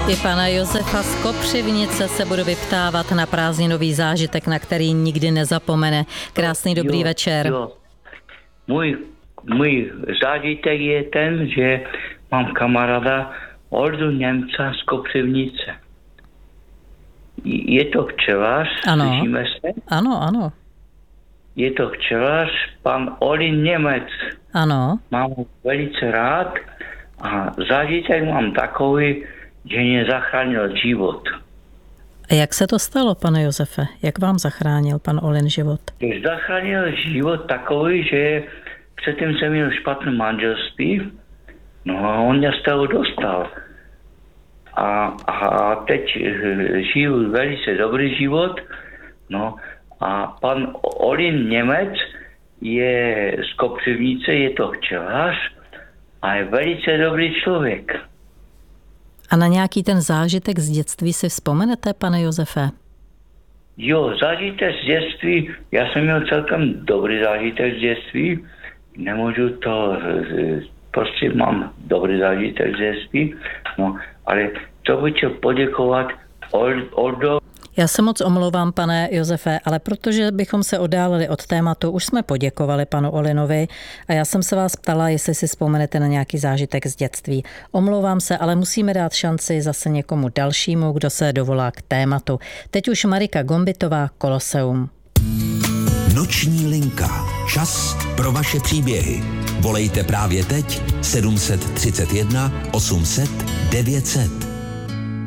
I pana Josefa z Kopřivnice se budu vyptávat na prázdninový zážitek, na který nikdy nezapomene. Krásný dobrý večer. Jo. Můj zážitek je ten, že mám kamaráda Oldu Němca z Kopřivnice. Je to včelař, slyšíme se? Ano. Je to včelař, pan Olin Němec. Ano. Mám ho velice rád a zážitek mám takový, že mě zachránil život. A jak se to stalo, pane Josefe? Jak vám zachránil pan Olin život? Zachránil život takový, že předtím jsem měl špatné manželství, no a on mě z toho dostal. A teď žiju velice dobrý život, no a pan Olin Němec je z Kopřivnice, je to včelař a je velice dobrý člověk. A na nějaký ten zážitek z dětství si vzpomenete, pane Josefe? Jo, zážitek z dětství, já jsem měl celkem dobrý zážitek z dětství, nemůžu to, prostě mám dobrý zážitek z dětství, no, ale to bych chtěl poděkovat Oldo. Já se moc omlouvám, pane Josefe, ale protože bychom se oddálili od tématu, už jsme poděkovali panu Olinovi a já jsem se vás ptala, jestli si vzpomenete na nějaký zážitek z dětství. Omlouvám se, ale musíme dát šanci zase někomu dalšímu, kdo se dovolá k tématu. Teď už Marika Gombitová, Koloseum. Noční linka. Čas pro vaše příběhy. Volejte právě teď 731 800 900.